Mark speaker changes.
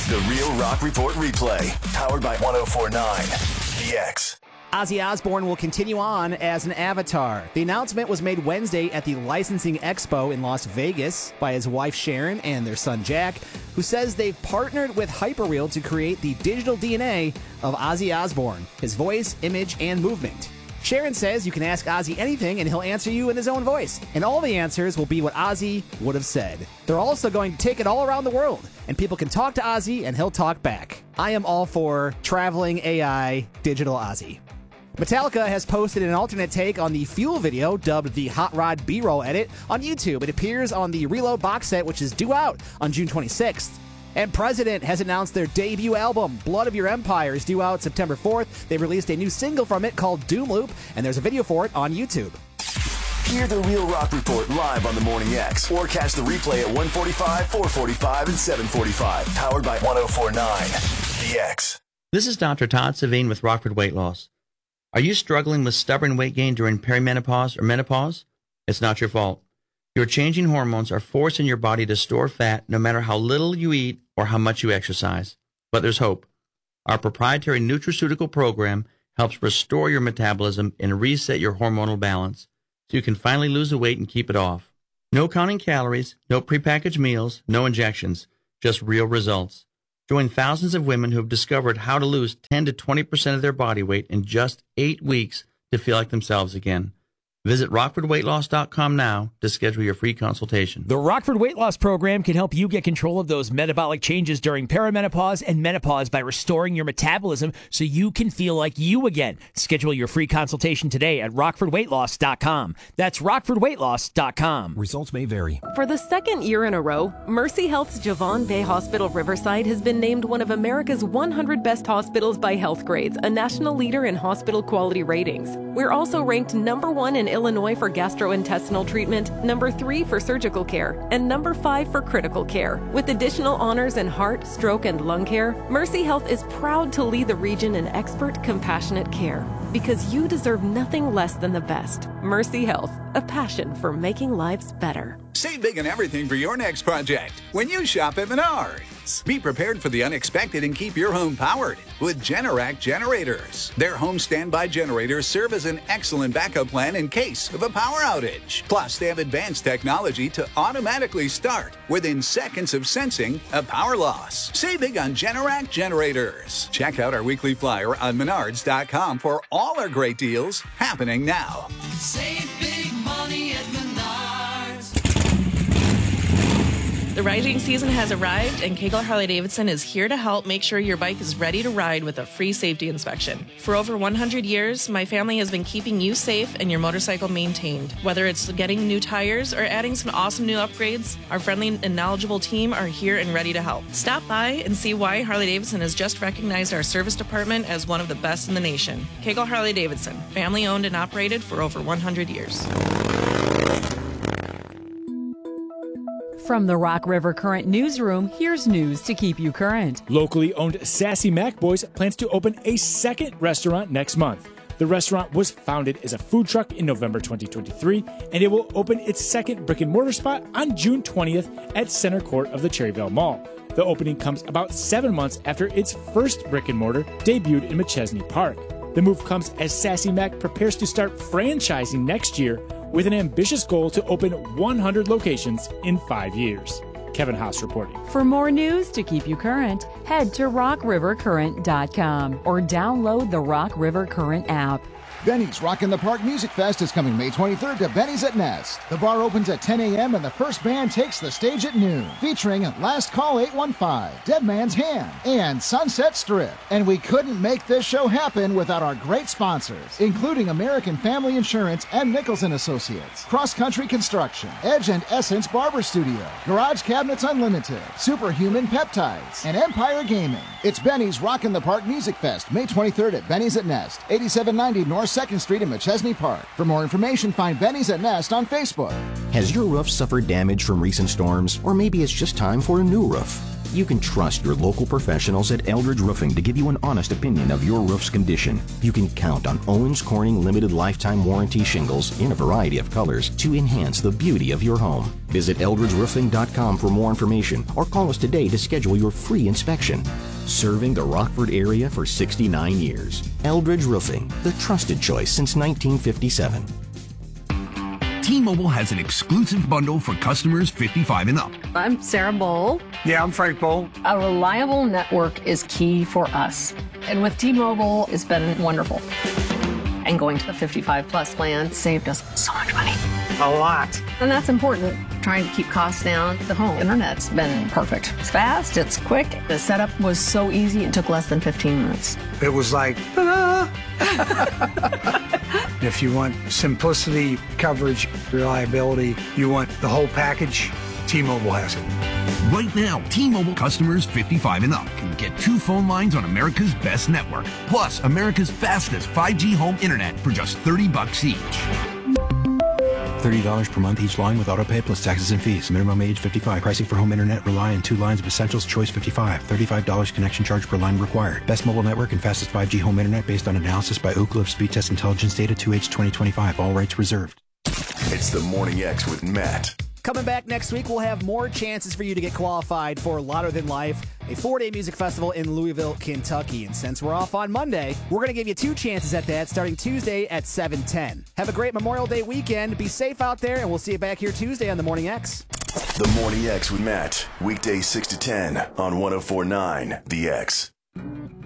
Speaker 1: The Real Rock Report replay, powered by 104.9 The X.
Speaker 2: Ozzy Osbourne will continue on as an avatar. The announcement was made Wednesday at the Licensing Expo in Las Vegas by his wife Sharon and their son Jack, who says they've partnered with Hyperreal to create the digital DNA of Ozzy Osbourne, his voice, image, and movement. Sharon says you can ask Ozzy anything and he'll answer you in his own voice, and all the answers will be what Ozzy would have said. They're also going to take it all around the world, and people can talk to Ozzy and he'll talk back. I am all for traveling AI digital Ozzy. Metallica has posted an alternate take on the Fuel video, dubbed the Hot Rod B-roll edit, on YouTube. It appears on the Reload box set, which is due out on June 26th. And President has announced their debut album, Blood of Your Empire, is due out September 4th. They've released a new single from it called Doom Loop, and there's a video for it on YouTube.
Speaker 1: Hear the Real Rock Report live on the Morning X, or catch the replay at 1:45, 4:45, and 7:45. Powered by 104.9 The X.
Speaker 3: This is Dr. Todd Savine with Rockford Weight Loss. Are you struggling with stubborn weight gain during perimenopause or menopause? It's not your fault. Your changing hormones are forcing your body to store fat no matter how little you eat or how much you exercise. But there's hope. Our proprietary nutraceutical program helps restore your metabolism and reset your hormonal balance so you can finally lose the weight and keep it off. No counting calories, no prepackaged meals, no injections, just real results. Join thousands of women who have discovered how to lose 10 to 20% of their body weight in just 8 weeks to feel like themselves again. Visit RockfordWeightLoss.com now to schedule your free consultation.
Speaker 4: The Rockford Weight Loss Program can help you get control of those metabolic changes during perimenopause and menopause by restoring your metabolism so you can feel like you again. Schedule your free consultation today at RockfordWeightLoss.com. That's RockfordWeightLoss.com.
Speaker 5: Results may vary.
Speaker 6: For the second year in a row, Mercy Health's Javon Bay Hospital Riverside has been named one of America's 100 best hospitals by HealthGrades, a national leader in hospital quality ratings. We're also ranked number 1 in Illinois for gastrointestinal treatment, number 3 for surgical care, and number 5 for critical care. With additional honors in heart, stroke, and lung care, Mercy Health is proud to lead the region in expert, compassionate care. Because you deserve nothing less than the best. Mercy Health, a passion for making lives better.
Speaker 7: Save big on everything for your next project when you shop at Menards. Be prepared for the unexpected and keep your home powered with Generac generators. Their home standby generators serve as an excellent backup plan in case of a power outage. Plus, they have advanced technology to automatically start within seconds of sensing a power loss. Save big on Generac generators. Check out our weekly flyer on Menards.com for all our great deals happening now.
Speaker 8: Save big money at Menards.
Speaker 9: The riding season has arrived, and Kegel Harley-Davidson is here to help make sure your bike is ready to ride with a free safety inspection. For over 100 years, my family has been keeping you safe and your motorcycle maintained. Whether it's getting new tires or adding some awesome new upgrades, our friendly and knowledgeable team are here and ready to help. Stop by and see why Harley-Davidson has just recognized our service department as one of the best in the nation. Kegel Harley-Davidson, family owned and operated for over 100 years.
Speaker 10: From the Rock River Current newsroom, here's news to keep you current.
Speaker 11: Locally owned Sassy Mac Boys plans to open a second restaurant next month. The restaurant was founded as a food truck in November 2023, and it will open its second brick-and-mortar spot on June 20th at Center Court of the Cherryvale Mall. The opening comes about 7 months after its first brick-and-mortar debuted in McChesney Park. The move comes as Sassy Mac prepares to start franchising next year with an ambitious goal to open 100 locations in 5 years. Kevin Haas reporting.
Speaker 10: For more news to keep you current, head to rockrivercurrent.com or download the Rock River Current app.
Speaker 12: Benny's Rock in the Park Music Fest is coming May 23rd to Benny's at Nest. The bar opens at 10 a.m. and the first band takes the stage at noon, featuring Last Call 815, Dead Man's Hand, and Sunset Strip. And we couldn't make this show happen without our great sponsors, including American Family Insurance and Nichols & Associates, Cross Country Construction, Edge and Essence Barber Studio, Garage Cabinets Unlimited, Superhuman Peptides, and Empire Gaming. It's Benny's Rock in the Park Music Fest, May 23rd at Benny's at Nest, 8790 North 2nd Street in McChesney Park. For more information, find Benny's at Nest on Facebook.
Speaker 5: Has your roof suffered damage from recent storms? Or maybe it's just time for a new roof? You can trust your local professionals at Eldridge Roofing to give you an honest opinion of your roof's condition. You can count on Owens Corning Limited Lifetime Warranty shingles in a variety of colors to enhance the beauty of your home. Visit eldridgeroofing.com for more information or call us today to schedule your free inspection. Serving the Rockford area for 69 years. Eldridge Roofing, the trusted choice since 1957.
Speaker 13: T-Mobile has an exclusive bundle for customers 55 and up.
Speaker 14: I'm Sarah Bowl.
Speaker 15: Yeah, I'm Frank Bowl.
Speaker 14: A reliable network is key for us. And with T-Mobile, it's been wonderful. And going to the 55 plus plan saved us so much money.
Speaker 15: A lot.
Speaker 14: And that's important. Trying to keep costs down. The home internet's been perfect. It's fast, it's quick. The setup was so easy, it took less than 15 minutes.
Speaker 15: It was like, ta-da! If you want simplicity, coverage, reliability, you want the whole package, T-Mobile has it.
Speaker 13: Right now, T-Mobile customers 55 and up can get 2 phone lines on America's best network, plus America's fastest 5G home internet for just $30 each.
Speaker 16: $30 per month each line with autopay plus taxes and fees. Minimum age 55. Pricing for home internet rely on 2 lines of Essentials Choice 55. $35 connection charge per line required. Best mobile network and fastest 5G home internet based on analysis by Ookla of Speed Test Intelligence data 2H 2025. All rights reserved.
Speaker 1: It's the Morning X with Matt.
Speaker 2: Coming back next week, we'll have more chances for you to get qualified for Louder Than Life, a 4-day music festival in Louisville, Kentucky. And since we're off on Monday, we're going to give you 2 chances at that starting Tuesday at 7:10. Have a great Memorial Day weekend. Be safe out there, and we'll see you back here Tuesday on The Morning X.
Speaker 1: The Morning X with Matt. Weekdays 6 to 10 on 104.9 The X.